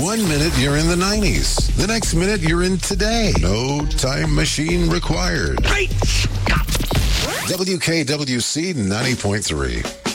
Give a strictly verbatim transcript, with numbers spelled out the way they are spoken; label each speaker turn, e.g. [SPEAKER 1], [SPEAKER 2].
[SPEAKER 1] One minute you're in the nineties. The next minute you're in today. No time machine required.
[SPEAKER 2] Great Scott!
[SPEAKER 1] W K W C ninety point three.